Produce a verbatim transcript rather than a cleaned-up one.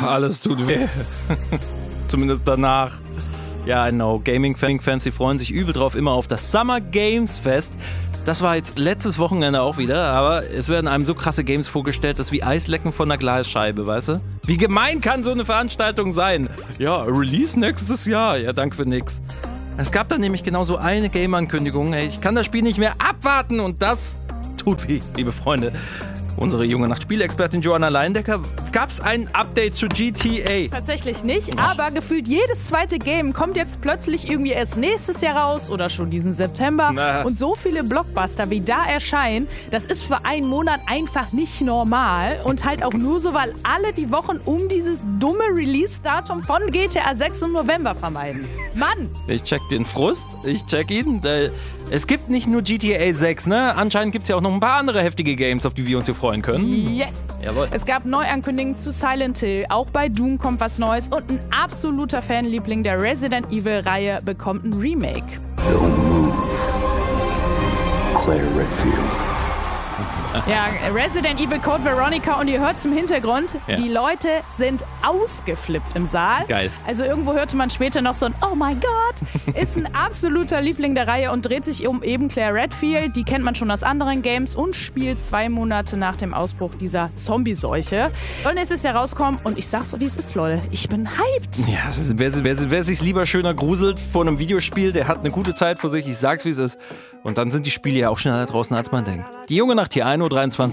alles tut weh. Zumindest danach. Ja, I know, Gaming-Fans, die freuen sich übel drauf, immer auf das Summer Games Fest. Das war jetzt letztes Wochenende auch wieder, aber es werden einem so krasse Games vorgestellt, das ist wie Eislecken von einer Glasscheibe, weißt du? Wie gemein kann so eine Veranstaltung sein? Ja, Release nächstes Jahr. Ja, danke für nix. Es gab da nämlich genau so eine Game-Ankündigung. Hey, ich kann das Spiel nicht mehr abwarten und das tut weh, liebe Freunde. Unsere junge Nacht-Spielexpertin Joanna Leindecker, gab es ein Update zu G T A? Tatsächlich nicht, aber gefühlt jedes zweite Game kommt jetzt plötzlich irgendwie erst nächstes Jahr raus oder schon diesen September. Na. Und so viele Blockbuster wie da erscheinen, das ist für einen Monat einfach nicht normal. Und halt auch nur so, weil alle die Wochen um dieses dumme Release-Datum von G T A sechs im November vermeiden. Mann! Ich check den Frust, ich check ihn. Es gibt nicht nur G T A sechs, ne? Anscheinend gibt es ja auch noch ein paar andere heftige Games, auf die wir uns hier freuen können. Yes! Jawohl. Es gab Neuankündigungen zu Silent Hill, auch bei Doom kommt was Neues und ein absoluter Fanliebling der Resident Evil-Reihe bekommt ein Remake. Don't move. Claire Redfield. Ja, Resident Evil Code Veronica und ihr hört zum Hintergrund, Ja. die Leute sind ausgeflippt im Saal. Geil. Also irgendwo hörte man später noch so ein Oh my God, ist ein absoluter Liebling der Reihe und dreht sich um eben Claire Redfield. Die kennt man schon aus anderen Games und spielt zwei Monate nach dem Ausbruch dieser Zombie-Seuche. Soll nächstes Jahr rauskommen und ich sag's so, wie es ist, Leute. Ich bin hyped. Ja, das ist, wer, wer, wer sich lieber schöner gruselt vor einem Videospiel, der hat eine gute Zeit vor sich. Ich sag's, wie es ist. Und dann sind die Spiele ja auch schneller draußen, als man denkt. Die junge Nacht hier, ein Uhr dreiundzwanzig.